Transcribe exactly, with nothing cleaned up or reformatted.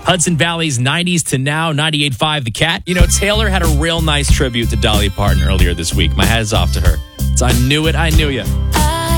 Hudson Valley's nineties to now, ninety-eight point five The Cat. You know, Taylor had a real nice tribute to Dolly Parton earlier this week. My hat is off to her. So I knew it, I knew you.